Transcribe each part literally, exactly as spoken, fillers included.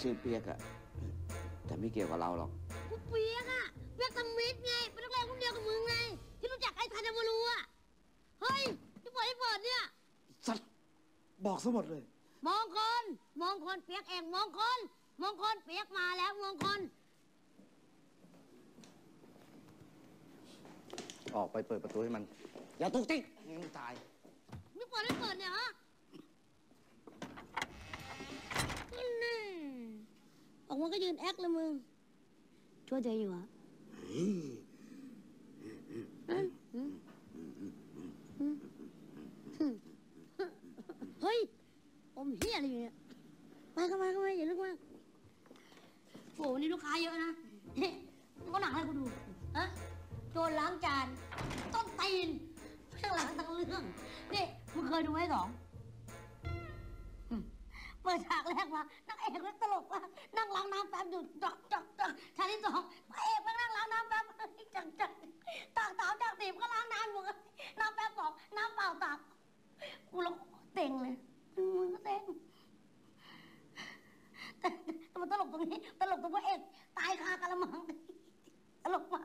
ชื่อเปียกอะแต่ไม่เกี่ยวกับเราหรอกกูเปียกอะเปียกสมิธไงเป็นนักเรียนคนเดียวกับมึงไงที่รู้จักไอ้ทันมารู้อะเฮ้ยที่บอกให้เปิดเนี่ยสัตว์บอกซะหมดเลยมองคนมองคนเปียกเองมองคนมองคนเปียกมาแล้วมองคนออกไปเปิดประตูให้มันอย่าตุกติกงั้นมึงตายไม่เปิดไม่เปิดเนี่ยฮะนี่ออกมาก็ยืนแอคเลยมึงช่วยใจอยู่เหรอเฮ้ยอมเฮียอะไรเนี่ยไปเข้ามาเข้ามาอย่าลึกมากโอ้นี่ลูกค้าเยอะนะก็หนักให้กูดูฮะโจรล้างจานต้นตีนเรื่องหลังทั้งเรื่องนี่มึงเคยดูไหมสองเปิดฉากแรกมานักเอกเล่นตลกว่านั่งล้างน้ำแป๊บอยู่จักจักจักฉากที่สองพระเอกมานั่งล้างน้ำแป๊บจักจักตากสาวจากตีบก็ล้างน้ำหมดน้ำแป๊บสองน้ำเปล่าตากกูแล้วเต็งเลยมึงก็เต็งแต่แต่มันตลกตรงนี้ตลกตรงพระเอกตายคากะละมังตลกมาก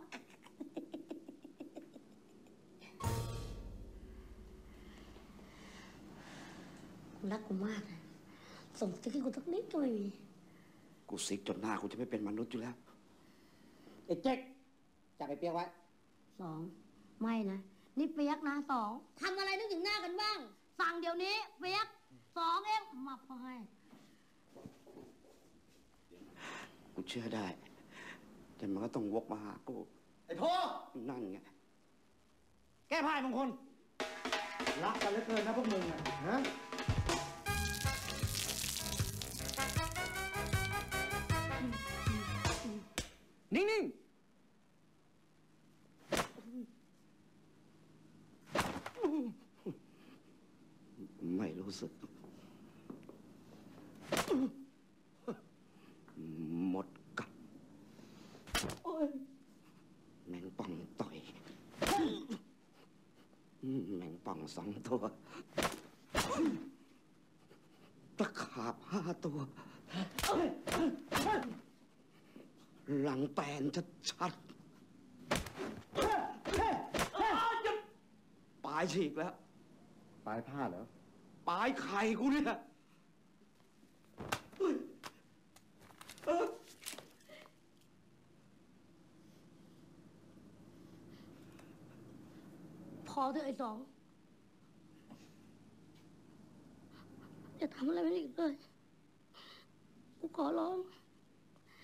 กูรักกูมากเลยส่งสติ๊กให้กูสักนิดก็ไม่มีกูซิกจนหน้ากูจะไม่เป็นมนุษย์อยู่แล้วไอ้เจ๊กจับไอ้เปียกไว้สองไม่นะนี่เปียกนะสองทำอะไรนึกถึงหน้ากันบ้างสั่งเดี๋ยวนี้เปียกสองเองมาพอให้กูเชื่อได้แต่มันก็ต้องวกมาหากูไอ้พ่อนั่นไงแก้ผ้ามงคลรักกันเหลือเกินนะพวกมึงอะฮะนิ่งๆไม่รู้สึกหมดกับแมงป่องต่อยแมงป่องสองตัวตะขาบห้าตัวหลังแปนชัดๆปลายฉีกแล้วปลายผ้าเหรอปลายไข่กูเนี่ยพอเถอะไอ้สองอย่าทำอะไรไม่อีกเลยกูขอร้อง